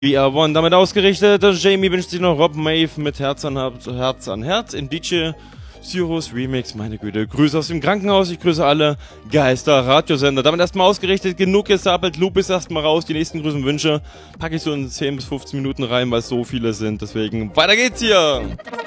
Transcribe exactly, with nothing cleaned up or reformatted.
We are one, damit ausgerichtet. Jamie wünscht sich noch Rob Maeve mit Herz an Herz an Herz in D J Cyrus Remix. Meine Güte, Grüße aus dem Krankenhaus. Ich grüße alle Geister-Radiosender. Damit erstmal ausgerichtet, genug gesappelt. Loop ist erstmal raus. Die nächsten Grüße und Wünsche packe ich so in zehn bis fünfzehn Minuten rein, weil es so viele sind. Deswegen, weiter geht's hier!